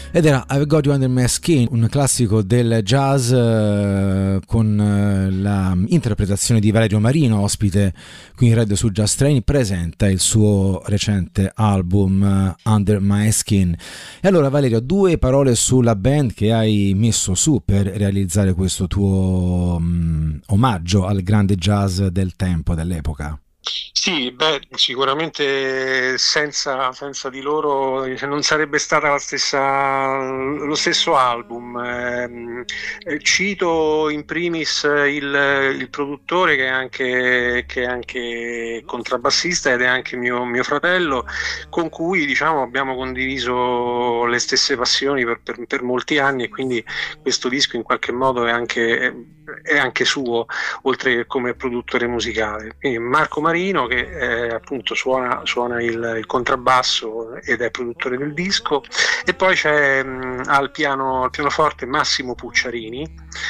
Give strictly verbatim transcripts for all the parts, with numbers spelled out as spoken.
Ed era I've Got You Under My Skin, un classico del jazz eh, con eh, la interpretazione di Valerio Marino, ospite qui in Radio su Jazz Train. Presenta il suo recente album eh, Under My Skin. E allora Valerio, due parole sulla band che hai messo su per realizzare questo tuo um, omaggio al grande jazz del tempo, dell'epoca. Sì, beh, sicuramente senza, senza di loro non sarebbe stata la stessa, lo stesso album. Eh, cito in primis il, il produttore che è, anche, che è anche contrabbassista ed è anche mio, mio fratello, con cui diciamo abbiamo condiviso le stesse passioni per, per, per molti anni, e quindi questo disco in qualche modo è anche, è anche suo, oltre che come produttore musicale. Quindi Marco Marino, che eh, appunto suona, suona il, il contrabbasso ed è produttore del disco, e poi c'è mh, al, piano, al pianoforte Massimo Pucciarini,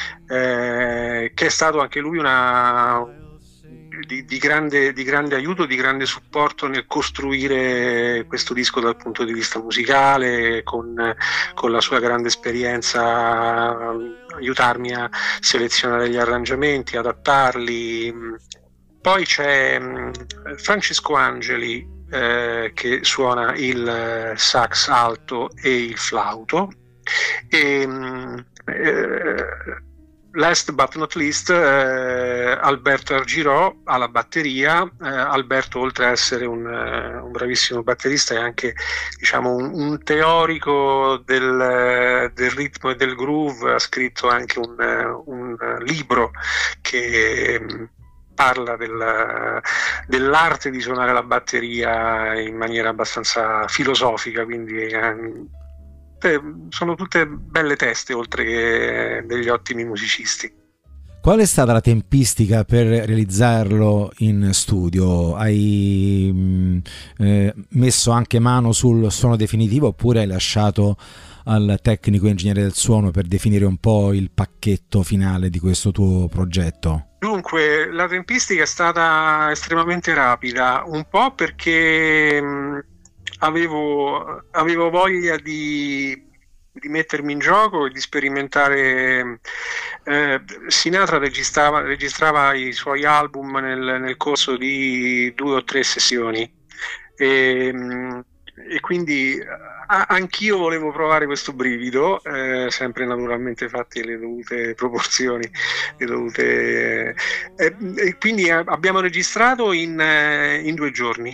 eh, che è stato anche lui una Di, di, grande, di grande aiuto, di grande supporto nel costruire questo disco dal punto di vista musicale, con, con la sua grande esperienza, aiutarmi a selezionare gli arrangiamenti, adattarli. Poi c'è Francesco Angeli eh, che suona il sax alto e il flauto, e eh, last but not least eh, Alberto Argirò alla batteria. eh, Alberto, oltre a essere un, un bravissimo batterista, è anche diciamo un, un teorico del, del ritmo e del groove. Ha scritto anche un, un libro che parla del, dell'arte di suonare la batteria in maniera abbastanza filosofica, quindi eh, sono tutte belle teste, oltre che degli ottimi musicisti. Qual è stata la tempistica per realizzarlo in studio? Hai mh, eh, messo anche mano sul suono definitivo, oppure hai lasciato al tecnico ingegnere del suono per definire un po' il pacchetto finale di questo tuo progetto? Dunque, la tempistica è stata estremamente rapida, un po' perché mh, avevo, avevo voglia di, di mettermi in gioco e di sperimentare. eh, Sinatra registrava, registrava i suoi album nel, nel corso di due o tre sessioni, e, mh, e quindi a, anch'io volevo provare questo brivido, eh, sempre naturalmente fatti le dovute proporzioni, le dovute, eh, e quindi abbiamo registrato in, eh, in due giorni.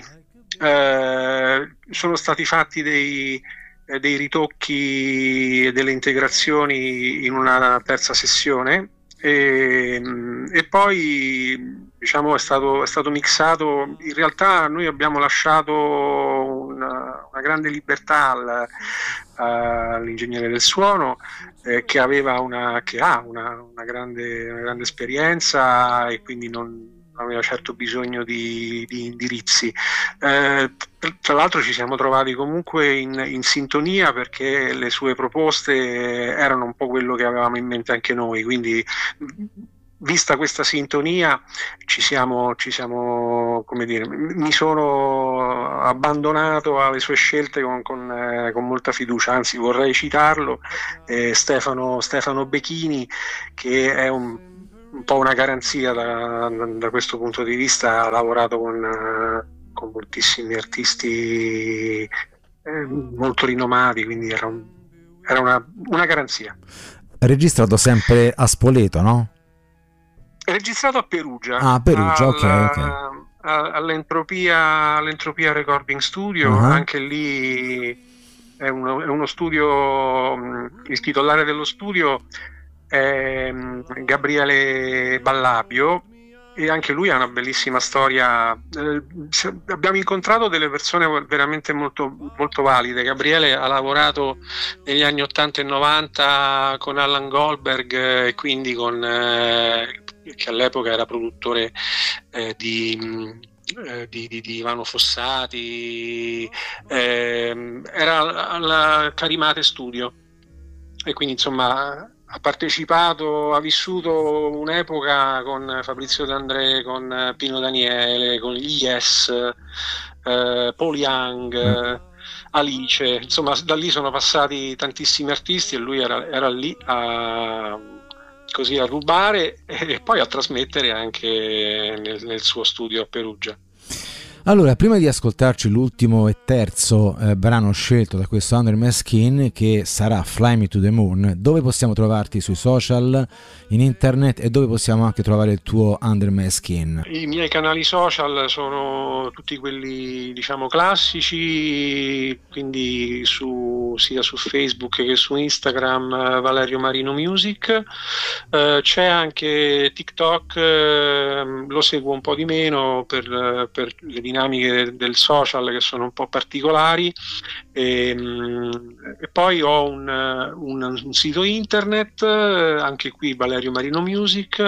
Eh, sono stati fatti dei, eh, dei ritocchi e delle integrazioni in una terza sessione, e, e poi diciamo è stato, è stato mixato. In realtà noi abbiamo lasciato una, una grande libertà al, all'ingegnere del suono, eh, che aveva una, che ha una, una, grande, una grande esperienza, e quindi non aveva certo bisogno di, di indirizzi. Eh, tra l'altro ci siamo trovati comunque in, in sintonia, perché le sue proposte erano un po' quello che avevamo in mente anche noi, quindi vista questa sintonia ci siamo, ci siamo, come dire, mi sono abbandonato alle sue scelte con, con, eh, con molta fiducia. Anzi, vorrei citarlo, eh, Stefano, Stefano Bechini, che è un un po' una garanzia da, da questo punto di vista. Ha lavorato con, con moltissimi artisti eh, molto rinomati, quindi era, un, era una, una garanzia. Registrato sempre a Spoleto, no? Registrato a Perugia. Ah, Perugia, alla, ok, ok. All'Entropia, all'Entropia Recording Studio. Uh-huh. Anche lì è uno, è uno studio, il titolare dello studio è Gabriele Ballabio, e anche lui ha una bellissima storia. Eh, abbiamo incontrato delle persone veramente molto, molto valide. Gabriele ha lavorato negli anni ottanta e novanta con Alan Goldberg, e eh, quindi con eh, che all'epoca era produttore eh, di Eh, di, di, di Ivano Fossati, eh, era alla Carimate Studio, e quindi insomma ha partecipato, ha vissuto un'epoca con Fabrizio D'André, con Pino Daniele, con gli Yes, eh, Paul Young, eh, Alice, insomma da lì sono passati tantissimi artisti e lui era, era lì a, così a rubare e poi a trasmettere anche nel, nel suo studio a Perugia. Allora, prima di ascoltarci l'ultimo e terzo eh, brano scelto da questo Under My Skin, che sarà Fly Me to the Moon, dove possiamo trovarti sui social, in internet, e dove possiamo anche trovare il tuo Under My Skin? I miei canali social sono tutti quelli, diciamo, classici, quindi su, sia su Facebook che su Instagram, Valerio Marino Music. Eh, c'è anche TikTok, eh, lo seguo un po' di meno per, per le dinamiche del social che sono un po' particolari, e, e poi ho un, un, un sito internet, anche qui Valerio Marino Music.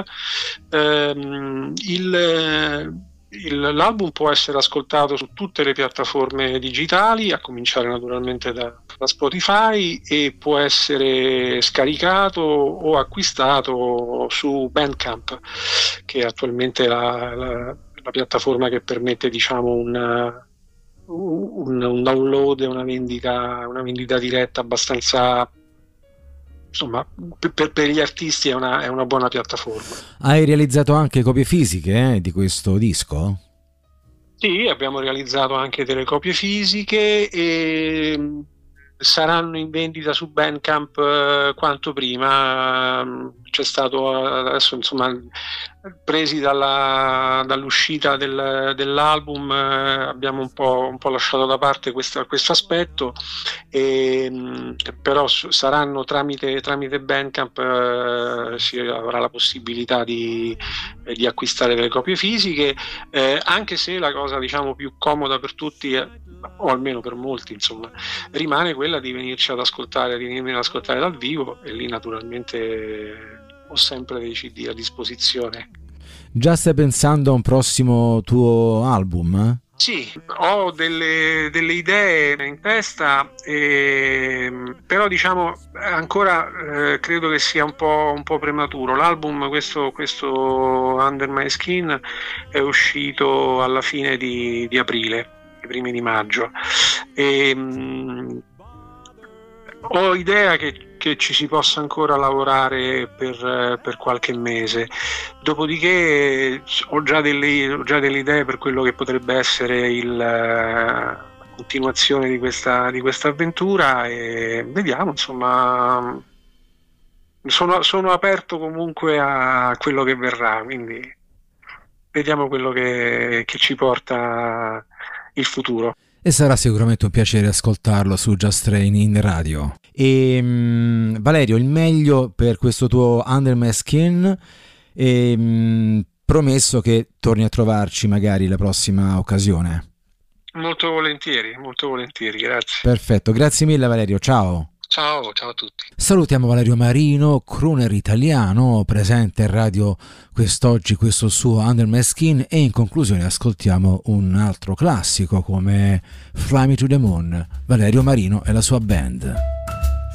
ehm, il, il, l'album può essere ascoltato su tutte le piattaforme digitali, a cominciare naturalmente da, da Spotify, e può essere scaricato o acquistato su Bandcamp, che attualmente è la, la la piattaforma che permette, diciamo, un, un, un download e una vendita, una vendita diretta abbastanza, insomma, per, per gli artisti è una, è una buona piattaforma. Hai realizzato anche copie fisiche eh, di questo disco? Sì, abbiamo realizzato anche delle copie fisiche e saranno in vendita su Bandcamp eh, quanto prima. C'è stato adesso, insomma, presi dalla, dall'uscita del, dell'album, eh, abbiamo un po', un po' lasciato da parte questo, questo aspetto, e, mh, però saranno tramite, tramite Bandcamp, eh, si avrà la possibilità di, eh, di acquistare delle copie fisiche, eh, anche se la cosa, diciamo, più comoda per tutti, eh, o almeno per molti, insomma, rimane quella di venirci ad ascoltare, di venirmi ad ascoltare dal vivo, e lì naturalmente ho sempre dei C D a disposizione. Già stai pensando a un prossimo tuo album? Sì, ho delle, delle idee in testa, e, però diciamo ancora eh, credo che sia un po', un po' prematuro. L'album, questo, questo Under My Skin, è uscito alla fine di, di aprile, i primi di maggio, e mh, ho idea che, che ci si possa ancora lavorare per, per qualche mese, dopodiché ho già delle, ho già delle idee per quello che potrebbe essere il, la continuazione di questa, di questa avventura, e vediamo, insomma, sono, sono aperto comunque a quello che verrà, quindi vediamo quello che, che ci porta il futuro. E sarà sicuramente un piacere ascoltarlo su Just Train in radio. E mh, Valerio, il meglio per questo tuo Under My Skin, e mh, promesso che torni a trovarci magari la prossima occasione. Molto volentieri, molto volentieri, grazie. Perfetto, grazie mille Valerio, ciao. Ciao, ciao a tutti. Salutiamo Valerio Marino, crooner italiano, presente in radio quest'oggi, questo suo Under My Skin, e in conclusione ascoltiamo un altro classico come Fly Me to the Moon, Valerio Marino e la sua band.